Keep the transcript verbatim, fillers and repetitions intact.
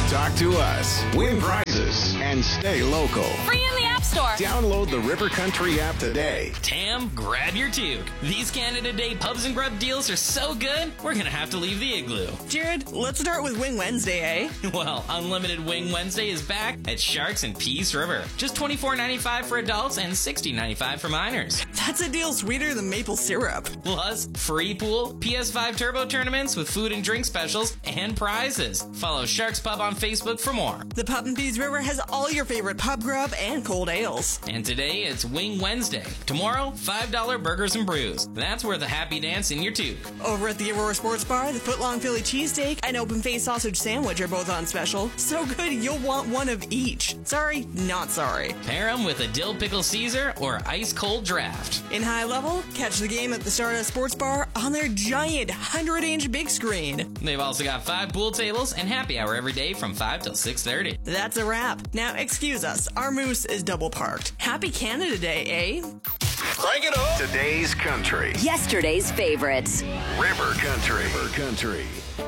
Talk to us, win prizes, and stay local. Free in the App Store. Download the River Country app today. Tam, grab your toque. These Canada Day pubs and grub deals are so good, we're going to have to leave the igloo. Jared, let's start with Wing Wednesday, eh? Well, Unlimited Wing Wednesday is back at Sharks and Peace River. Just twenty-four ninety-five for adults and sixty ninety-five for minors. That's a deal sweeter than maple syrup. Plus, free pool, P S five Turbo tournaments with food and drink specials, and prizes. Follow Sharks Pub on Facebook for more. The Pub in Peace River has all your favorite pub grub and cold ales. And today, it's Wing Wednesday. Tomorrow, five dollar burgers and brews. That's worth a happy dance in your toque. Over at the Aurora Sports Bar, the footlong Philly cheesesteak and open-faced sausage sandwich are both on special. So good, you'll want one of each. Sorry, not sorry. Pair them with a dill pickle Caesar or ice-cold draft. In high level, catch the game at the Stardust Sports Bar on their giant one hundred inch big screen. They've also got five pool tables and happy hour every day from five till six thirty. That's a wrap. Now, excuse us, our moose is double parked. Happy Canada Day, eh? Crank it up. Today's country. Yesterday's favorites. River Country. River Country.